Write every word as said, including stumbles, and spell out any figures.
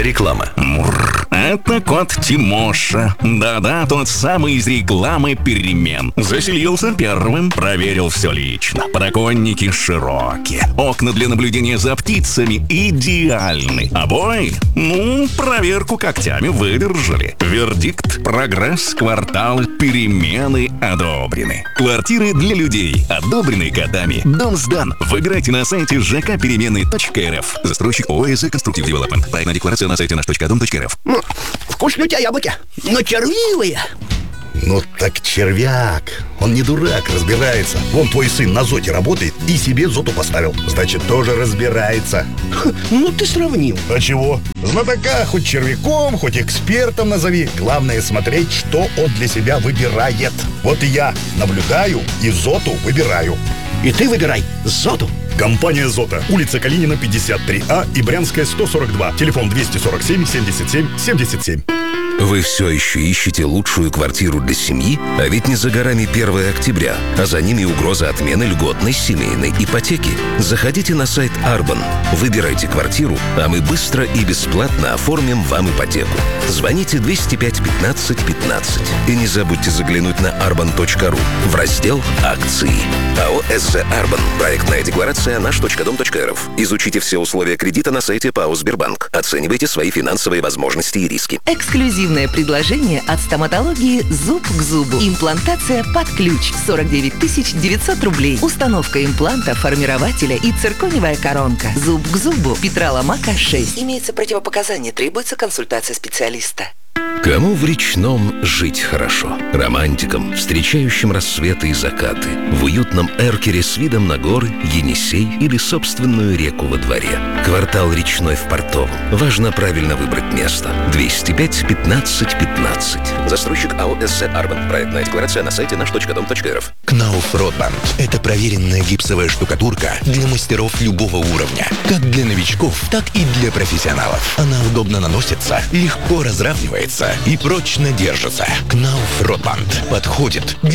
Реклама. Мурр. Это кот Тимоша. Да-да, тот самый из рекламы перемен. Заселился первым, проверил все лично. Подоконники широкие. Окна для наблюдения за птицами идеальны. Обои? Ну, проверку когтями выдержали. Вердикт: прогресс, кварталы, перемены одобрены. Квартиры для людей одобрены котами. Дом сдан. Выбирайте на сайте жэ ка перемены точка эр эф. Застройщик ООО «ЭЗ Конструктив Девелопмент». Проектная декларация на сайте наш точка дом точка эр эф. Ну, вкусные у тебя яблоки, но червивые. Ну так червяк, он не дурак, разбирается. Вон твой сын на зоте работает и себе зоту поставил. Значит, тоже разбирается. Ну ты сравнил. А чего? Знатока хоть червяком, хоть экспертом назови. Главное смотреть, что он для себя выбирает. Вот и я наблюдаю и зоту выбираю. И ты выбирай зоту. Компания «Зота». Улица Калинина, пятьдесят три А и Брянская, сто сорок два. Телефон двести сорок семь семьдесят семь семьдесят семь. Вы все еще ищете лучшую квартиру для семьи? А ведь не за горами первое октября, а за ними угроза отмены льготной семейной ипотеки. Заходите на сайт Арбан, выбирайте квартиру, а мы быстро и бесплатно оформим вам ипотеку. Звоните двести пять пятнадцать пятнадцать. И не забудьте заглянуть на арбан точка ру в раздел «Акции». АО «СЗ Арбан». Проектная декларация наш точка дом точка эр эф. Изучите все условия кредита на сайте ПАО «Сбербанк». Оценивайте свои финансовые возможности и риски. Эксклюзивное предложение от стоматологии «Зуб к зубу». Имплантация под ключ. сорок девять тысяч девятьсот рублей. Установка импланта, формирователя и циркониевая коронка. Зуб к зубу. Петра Ломака, шесть. Имеется противопоказание. Требуется консультация специалиста. Кому в Речном жить хорошо? Романтикам, встречающим рассветы и закаты, в уютном эркере с видом на горы, Енисей или собственную реку во дворе. Квартал Речной в Портовом. Важно правильно выбрать место. двести пять пятнадцать пятнадцать. Застройщик АО «СЗ Арбан». Проектная декларация на сайте наш точка дом точка эр эф. Кнауф Ротбанд – это проверенная гипсовая штукатурка для мастеров любого уровня. Как для новичков, так и для профессионалов. Она удобно наносится, легко разравнивается и прочно держится. Кнауф Ротбанд подходит для